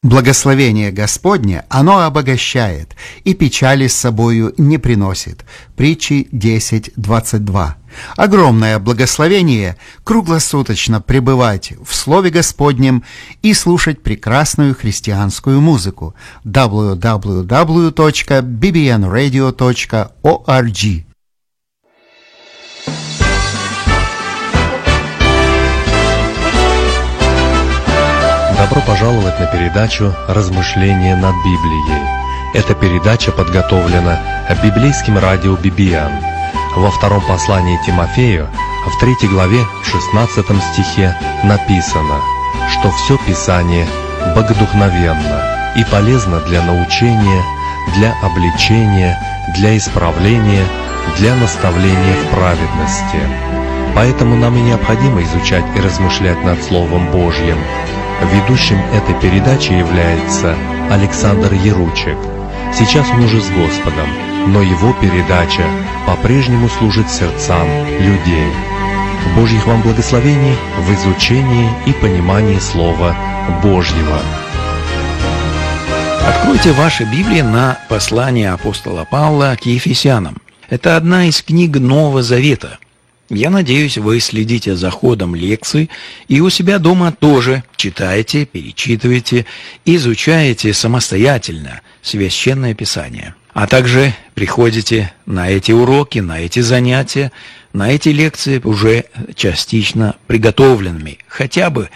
Благословение Господне, оно обогащает, и печали с собою не приносит. Притчи 10:22. Огромное благословение круглосуточно пребывать в Слове Господнем и слушать прекрасную христианскую музыку. www.bbnradio.org. Добро пожаловать на передачу «Размышления над Библией». Эта передача подготовлена библейским радио «Бибиан». Во втором послании Тимофею, в 3 главе, в 16 стихе написано, что все Писание богодухновенно и полезно для научения, для обличения, для исправления, для наставления в праведности. Поэтому нам и необходимо изучать и размышлять над Словом Божьим. Ведущим этой передачи является Александр Яручек. Сейчас он уже с Господом, но его передача по-прежнему служит сердцам людей. Божьих вам благословений в изучении и понимании Слова Божьего. Откройте ваши Библии на послание апостола Павла к Ефесянам. Это одна из книг Нового Завета. Я надеюсь, вы следите за ходом лекций и у себя дома тоже читаете, перечитываете, изучаете самостоятельно Священное Писание. А также приходите на эти уроки, на эти занятия, на эти лекции уже частично приготовленными, хотя бы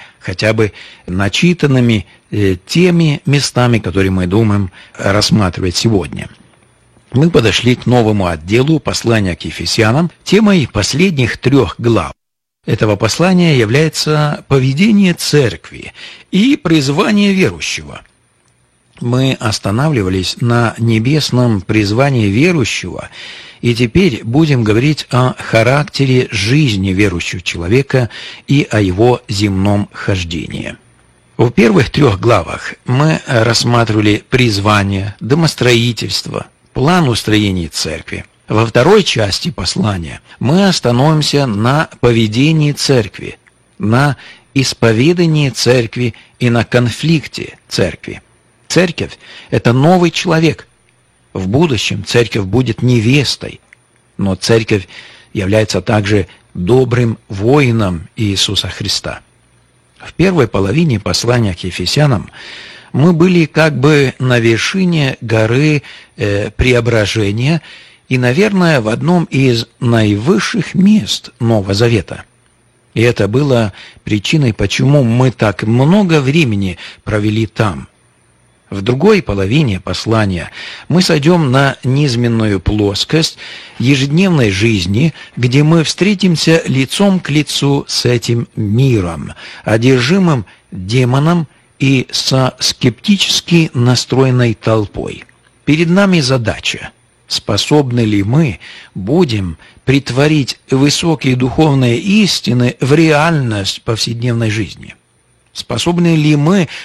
начитанными теми местами, которые мы думаем рассматривать сегодня. Мы подошли к новому отделу послания к Ефесянам. Темой последних 3 глав этого послания является поведение церкви и призвание верующего. Мы останавливались на небесном призвании верующего, и теперь будем говорить о характере жизни верующего человека и о его земном хождении. В первых 3 главах мы рассматривали призвание, домостроительство, план устроения церкви. Во второй части послания мы остановимся на поведении церкви, на исповедании церкви и на конфликте церкви. Церковь – это новый человек. В будущем церковь будет невестой, но церковь является также добрым воином Иисуса Христа. В первой половине послания к Ефесянам мы были как бы на вершине горы преображения и, наверное, в одном из наивысших мест Нового Завета. И это было причиной, почему мы так много времени провели там. В другой половине послания мы сойдем на низменную плоскость ежедневной жизни, где мы встретимся лицом к лицу с этим миром, одержимым демоном и со скептически настроенной толпой. Перед нами задача: способны ли мы будем претворить высокие духовные истины в реальность повседневной жизни? Способны ли мы